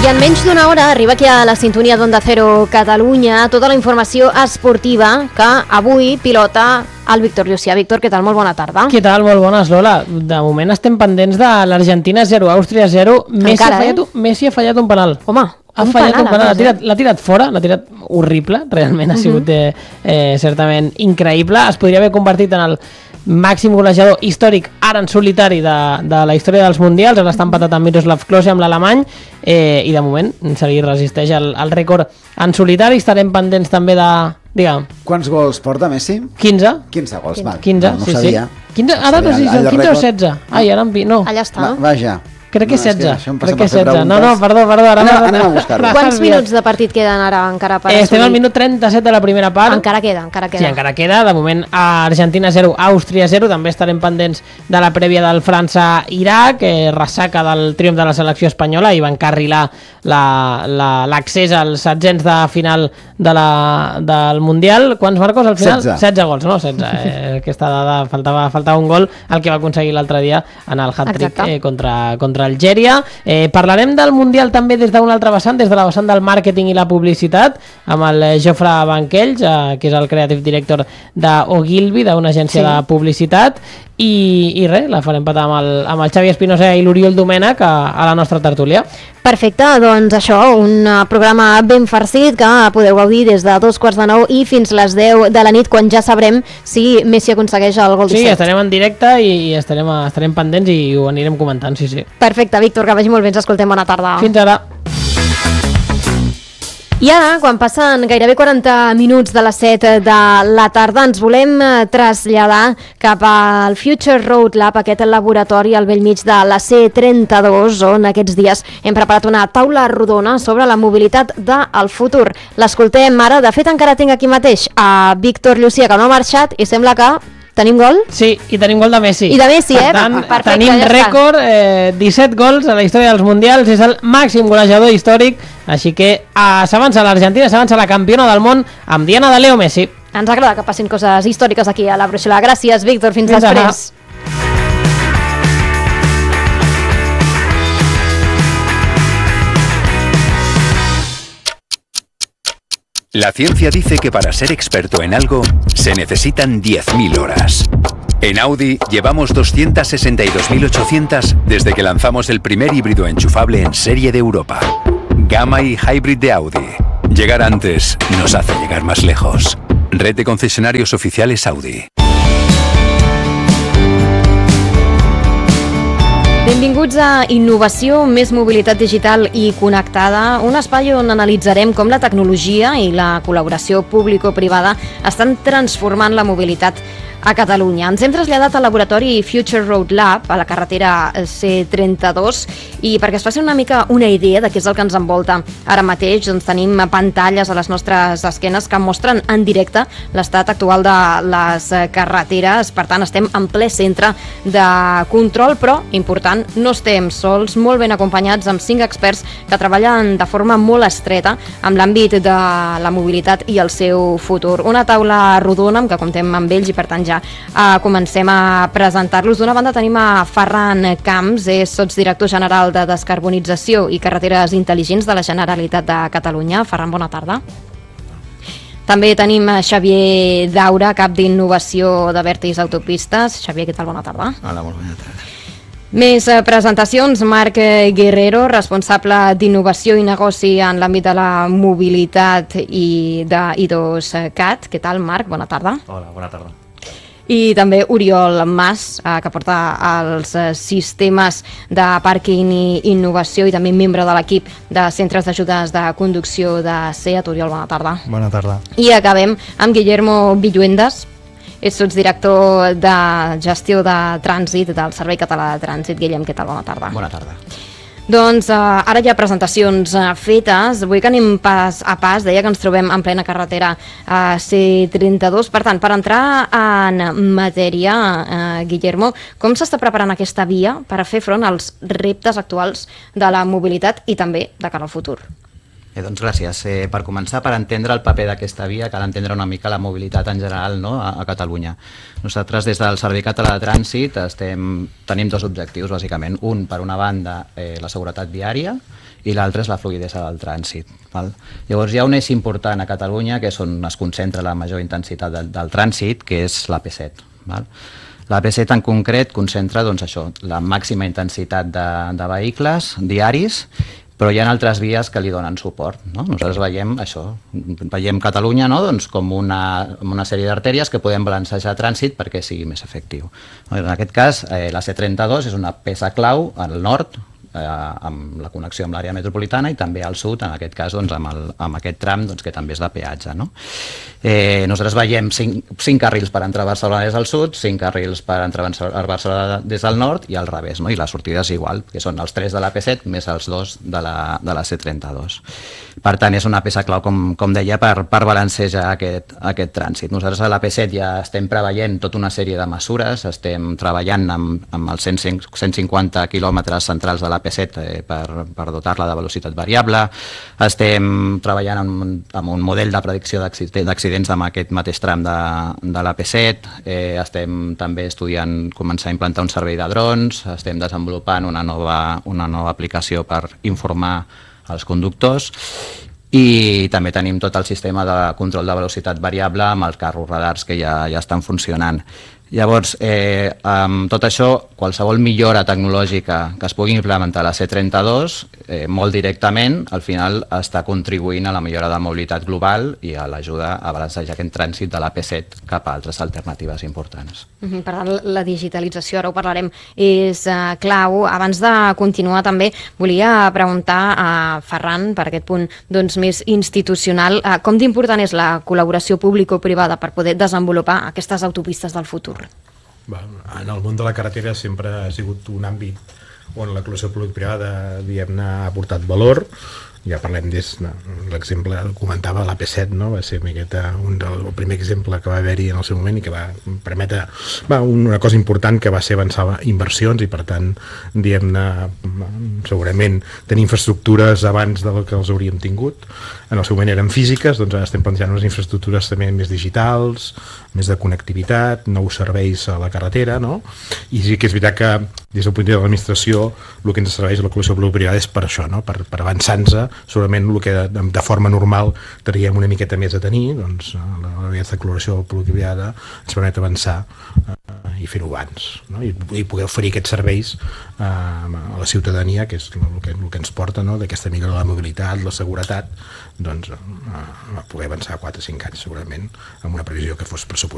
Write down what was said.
I en menys d'una hora arriba aquí a la sintonia d'Onda Cero Catalunya tota la informació esportiva que avui pilota el Víctor Llucià. Víctor, què tal? Molt bona tarda. Què tal? Molt bones, Lola. De moment estem pendents de l'Argentina 0, Àustria 0. Messi ha fallat un penal. Home, ha fallat un penal. L'ha tirat fora, l'ha tirat horrible. Realment ha sigut certament increïble. Es podria haver convertit en el màxim golejador històric ara en solitari de la història dels Mundials. Ara està empatat amb Miroslav Klose, amb l'alemany, i de moment se li resisteix el rècord en solitari. Estarem pendents també de... Digue'm. Quants gols porta Messi? 15. 15 gols, val. 15, no sí, sabia. 15, ara no sé si són 15 o 16. Ai, ara no. Allà està. Vaja. Crec que és 16. Crec que és 16. No, perdó. Anem a buscar-ho. Quants minuts de partit queden ara encara per assolir? Estem al minut 37 de la primera part. Encara queda. Sí, encara queda. De moment, Argentina 0, Àustria 0. També estarem pendents de la prèvia del França-Iraq, ressaca del triomf de la selecció espanyola i va encarrilar l'accés als setzents de final del Mundial. Quants marcos al final? 16 gols, no? 16. Aquesta dada, faltava un gol, el que va aconseguir l'altre dia en el hat-trick contra Algèria. Parlarem del Mundial també des d'una altra vessant, des de la vessant del màrqueting i la publicitat, amb el Jofre Banquells, que és el creative director d'Ogilvy, d'una agència de publicitat, i res, la farem patar amb el Xavi Espinosa i l'Oriol Domènech a la nostra tertúlia. Perfecte, doncs això, un programa ben farcit que podeu gaudir des de 8:45 i fins les 10 de la nit, quan ja sabrem si Messi aconsegueix el gol 17. Sí, estarem en directe i estarem pendents i ho anirem comentant, sí. Perfecte, Víctor, que vagi molt bé, ens escoltem, bona tarda. Fins ara. I ara, quan passen gairebé 40 minuts de les 7 de la tarda, ens volem traslladar cap al Future Road Lab, aquest laboratori al bell mig de la C32, on aquests dies hem preparat una taula rodona sobre la mobilitat del futur. L'escoltem ara, de fet encara tinc aquí mateix a Víctor Llucià, que no ha marxat, i sembla que... Tenim gol? Sí, i tenim gol de Messi. I de Messi, Per tant, perfecte, tenim ja rècord, 17 gols a la història dels Mundials, és el màxim golejador històric, així que s'avança l'Argentina, s'avança la campiona del món amb Diana de Leo Messi. Ens agrada que passin coses històriques aquí a la Bruixola. Gràcies, Víctor, fins després. La ciencia dice que para ser experto en algo se necesitan 10.000 horas. En Audi llevamos 262.800 desde que lanzamos el primer híbrido enchufable en serie de Europa. Gamma y Hybrid de Audi. Llegar antes nos hace llegar más lejos. Red de concesionarios oficiales Audi. Benvinguts a Innovació, més mobilitat digital i connectada, un espai on analitzarem com la tecnologia i la col·laboració público-privada estan transformant la mobilitat a Catalunya. Ens hem traslladat al laboratori Future Road Lab, a la carretera C32, i perquè es faci una mica una idea de què és el que ens envolta ara mateix, doncs tenim pantalles a les nostres esquenes que mostren en directe l'estat actual de les carreteres. Per tant, estem en ple centre de control, però, important, no estem sols, molt ben acompanyats amb 5 experts que treballen de forma molt estreta amb l'àmbit de la mobilitat i el seu futur. Una taula rodona amb què comptem amb ells i, per tant, ja comencem a presentar-los. D'una banda tenim a Ferran Camps, és sotsdirector general de Descarbonització i Carreteres Intel·ligents de la Generalitat de Catalunya. Ferran, bona tarda. També tenim a Xavier Daura, cap d'innovació de Vertis Autopistes. Xavier, què tal? Bona tarda. Hola, molt bona tarda. Més presentacions. Marc Guerrero, responsable d'innovació i negoci en l'àmbit de la mobilitat i d'I2CAT. Què tal, Marc? Bona tarda. Hola, bona tarda. I també Oriol Mas, que porta els sistemes de pàrquing i innovació i també membre de l'equip de centres d'ajudes de conducció de SEAT. Oriol, bona tarda. Bona tarda. I acabem amb Guillermo Villuendas, és sotsdirector de gestió de trànsit del Servei Català de Trànsit. Guillem, què tal? Bona tarda. Bona tarda. Doncs ara hi ha presentacions fetes, vull que anem pas a pas, deia que ens trobem en plena carretera C32, per tant, per entrar en matèria, Guillermo, com s'està preparant aquesta via per a fer front als reptes actuals de la mobilitat i també de cara al futur? Doncs gràcies. Per començar, per entendre el paper d'aquesta via, cal entendre una mica la mobilitat en general, no?, a Catalunya. Nosaltres, des del Servei Català de Trànsit, tenim dos objectius, bàsicament. Un, per una banda, la seguretat viària, i l'altre és la fluïdesa del trànsit. Val? Llavors hi ha un eix important a Catalunya, que és on es concentra la major intensitat del trànsit, que és l'AP7. Val? L'AP7 en concret concentra la màxima intensitat de vehicles diaris, però hi ha altres vies que li donen suport. No? Nosaltres veiem Catalunya, no?, com una sèrie d'artèries que podem balancejar trànsit perquè sigui més efectiu. En aquest cas, la C32 és una peça clau al nord, amb la connexió amb l'àrea metropolitana, i també al sud, en aquest cas amb aquest tram que també és de peatge. No? Nosaltres veiem 5 carrils per entrar a Barcelona des del sud, 5 carrils per entrar a Barcelona des del nord i al revés, no? I la sortida és igual, que són els 3 de l'AP7 més els 2 de la C32. Per tant, és una peça clau, com deia, per balancejar aquest trànsit. Nosaltres a l'AP7 ja estem preveient tota una sèrie de mesures, estem treballant amb els 150 quilòmetres centrals de l'AP7 per dotar-la de velocitat variable, estem treballant amb un model de predicció d'accidents amb aquest mateix tram de l'AP7, estem també estudiant començar a implantar un servei de drons, estem desenvolupant una nova aplicació per informar als conductors, i també tenim tot el sistema de control de velocitat variable amb els carros radars que ja estan funcionant. Llavors, amb tot això, qualsevol millora tecnològica que es pugui implementar a la C32, molt directament, al final està contribuint a la millora de la mobilitat global i a l'ajuda a balancejar aquest trànsit de l'AP7 cap a altres alternatives importants. Per tant, la digitalització, ara ho parlarem, és clau. Abans de continuar també, volia preguntar a Ferran, per aquest punt més institucional, com d'important és la col·laboració público-privada per poder desenvolupar aquestes autopistes del futur? En el món de la carretera sempre ha sigut un àmbit on la col·laboració públic-privada, diguem-ne, ha aportat valor. Ja parlem l'exemple, comentava l'AP7, no? Va ser el primer exemple que va haver-hi en el seu moment i que va permetre una cosa important, que va ser avançar inversions i, per tant, diguem-ne, segurament tenir infraestructures abans del que els hauríem tingut. En el seu moment eren físiques, doncs ara estem plantejant unes infraestructures també més digitals, més de connectivitat, nous serveis a la carretera, no? I sí que és veritat que des del punt de vista de l'administració el que ens serveix la col·laboració públic-privada és per això, no? Per avançar-nos. Segurament el que de forma normal tindríem una miqueta més a tenir, doncs la col·laboració públic-privada ens permet avançar i fer-ho abans, no? I poder oferir aquests serveis a la ciutadania, que és el que ens porta, no? D'aquesta millora de la mobilitat, la seguretat, doncs a poder avançar 4 o 5 anys segurament, amb una previsió que fos pressupostada.